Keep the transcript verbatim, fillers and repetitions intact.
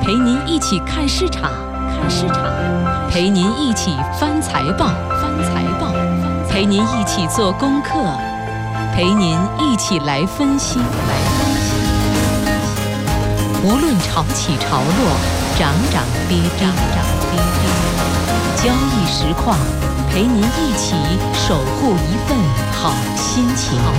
陪您一起看市场，看市场，陪您一起翻财报，翻财报，陪您一起做功课，陪您一起来分析，来分析。无论潮起潮落，涨涨跌跌，涨跌跌，交易实况，陪您一起守护一份好心情。